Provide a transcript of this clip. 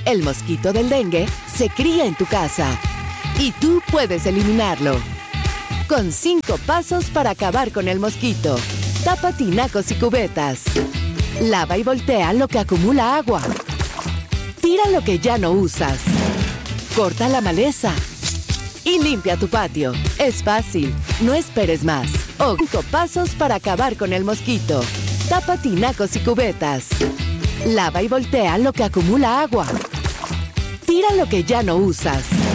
El mosquito del dengue se cría en tu casa y tú puedes eliminarlo. Con 5 pasos para acabar con el mosquito. Tapa tinacos y cubetas. Lava y voltea lo que acumula agua. Tira lo que ya no usas. Corta la maleza. Y limpia tu patio. Es fácil, no esperes más. 5 pasos para acabar con el mosquito. Tapa tinacos y cubetas. Lava y voltea lo que acumula agua. Tira lo que ya no usas.